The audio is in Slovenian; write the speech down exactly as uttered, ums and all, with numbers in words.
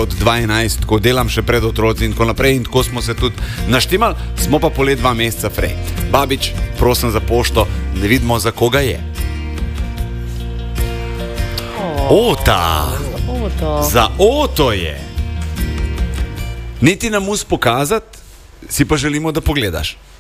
od dva enajst, ko delam še pred otroci in tako naprej, in tako smo se tudi naštimali, smo pa polet dva meseca prej. Babič, prosim za pošto, ne vidimo, za koga je. Ota! Oto. Za Oto je! Niti nam mus pokazati, si pa želimo, da pogledaš.